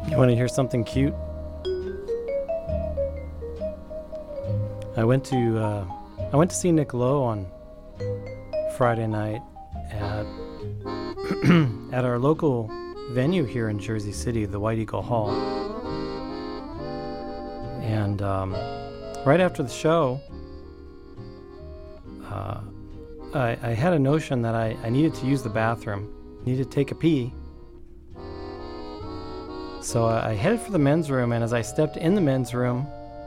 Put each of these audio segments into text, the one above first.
You want to hear something cute? I went to see Nick Lowe on Friday night at at our local venue here in Jersey City, the White Eagle Hall. And right after the show, I had a notion that I needed to use the bathroom, needed to take a pee. So I headed for the men's room, and as I stepped in the men's room,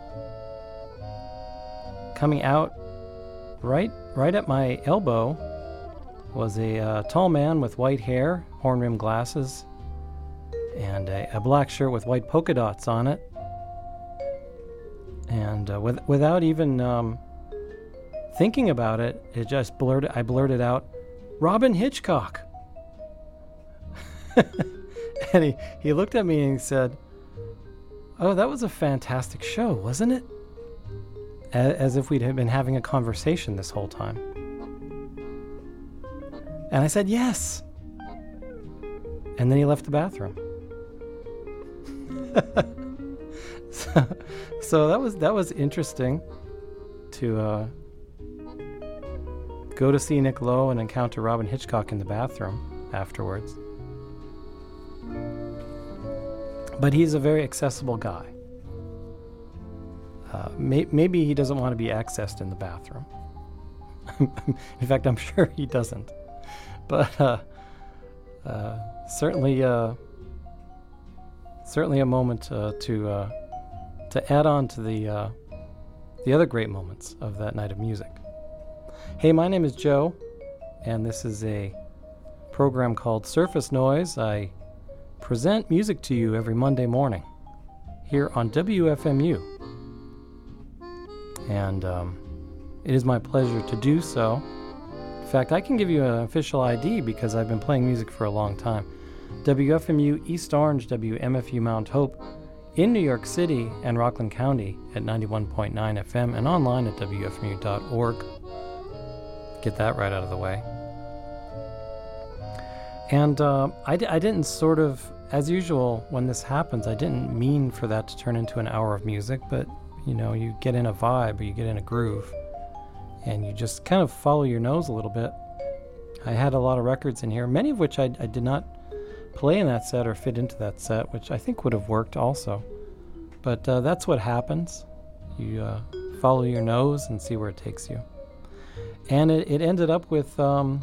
coming out right at my elbow was a tall man with white hair, horn-rimmed glasses, and a black shirt with white polka dots on it. And without even thinking about it, I blurted out, "Robyn Hitchcock!" And he looked at me and he said, "Oh, that was a fantastic show, wasn't it?" As if we'd have been having a conversation this whole time. And I said, "Yes." And then he left the bathroom. So that was interesting to go to see Nick Lowe and encounter Robyn Hitchcock in the bathroom afterwards. But he's a very accessible guy. Maybe he doesn't want to be accessed in the bathroom. In fact, I'm sure he doesn't. But certainly a moment to add on to the other great moments of that night of music. Hey, my name is Joe, and this is a program called Surface Noise. I present music to you every Monday morning here on WFMU. And it is my pleasure to do so. In fact, I can give you an official ID because I've been playing music for a long time. WFMU East Orange, WMFU Mount Hope in New York City and Rockland County at 91.9 FM and online at WFMU.org. Get that right out of the way. And I didn't sort of, as usual, when this happens, I didn't mean for that to turn into an hour of music, but, you know, you get in a vibe or you get in a groove, and you just kind of follow your nose a little bit. I had a lot of records in here, many of which I did not play in that set or fit into that set, which I think would have worked also. But that's what happens. You follow your nose and see where it takes you. And it ended up with The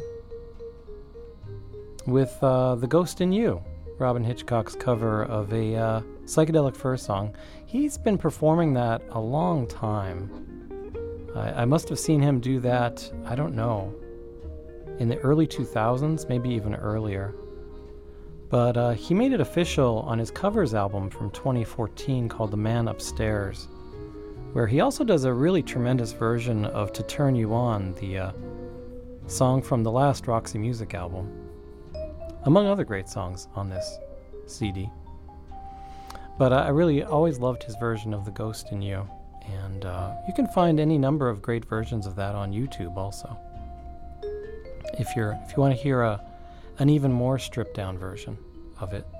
Ghost in You, Robyn Hitchcock's cover of a Psychedelic Fur song. He's been performing that a long time. I must have seen him do that, I don't know, in the early 2000s, maybe even earlier. But he made it official on his covers album from 2014 called The Man Upstairs, where he also does a really tremendous version of To Turn You On, the song from the last Roxy Music album, among other great songs on this CD. But I really always loved his version of The Ghost in You, and you can find any number of great versions of that on YouTube also. If you want to hear an even more stripped down version of it.